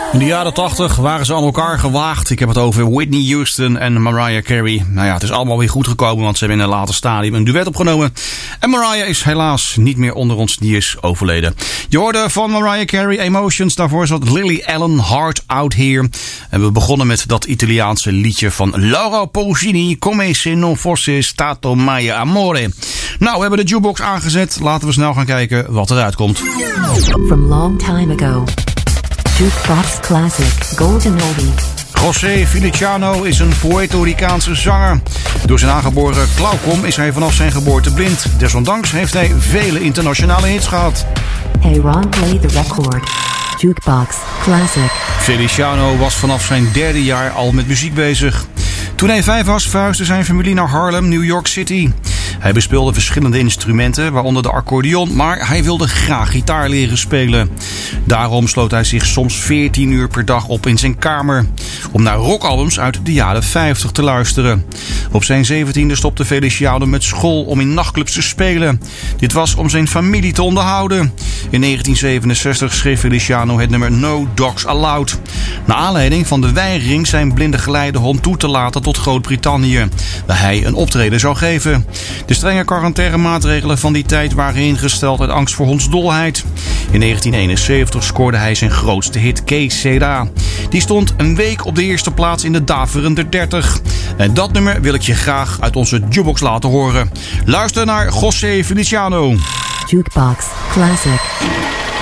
In de jaren 80 waren ze aan elkaar gewaagd. Ik heb het over Whitney Houston en Mariah Carey. Nou ja, het is allemaal weer goed gekomen, want ze hebben in een later stadium een duet opgenomen. En Mariah is helaas niet meer onder ons, die is overleden. Je hoorde van Mariah Carey Emotions, daarvoor zat Lily Allen, Heart Out Here. En we begonnen met dat Italiaanse liedje van Laura Pausini, Come se non fosse stato mai amore. Nou, we hebben de jukebox aangezet. Laten we snel gaan kijken wat eruit komt. From long time ago. Jukebox Classic Golden Oldie. José Feliciano is een Puerto Ricaanse zanger. Door zijn aangeboren glaucom is hij vanaf zijn geboorte blind. Desondanks heeft hij vele internationale hits gehad. Hey Ron, play the record. Jukebox Classic. Feliciano was vanaf zijn 3e jaar al met muziek bezig. Toen hij 5 was, verhuisde zijn familie naar Harlem, New York City. Hij bespeelde verschillende instrumenten, waaronder de accordeon, maar hij wilde graag gitaar leren spelen. Daarom sloot hij zich soms 14 uur per dag op in zijn kamer, om naar rockalbums uit de jaren 50 te luisteren. Op zijn 17e stopte Feliciano met school om in nachtclubs te spelen. Dit was om zijn familie te onderhouden. In 1967 schreef Feliciano het nummer No Dogs Allowed. Naar aanleiding van de weigering zijn blinde geleidehond toe te laten tot Groot-Brittannië, waar hij een optreden zou geven. De strenge quarantainemaatregelen van die tijd waren ingesteld uit angst voor hondsdolheid. In 1971 scoorde hij zijn grootste hit, Que Sera. Die stond een week op de eerste plaats in de daverende 30. En dat nummer wil ik je graag uit onze jukebox laten horen. Luister naar José Feliciano. Jukebox Classic.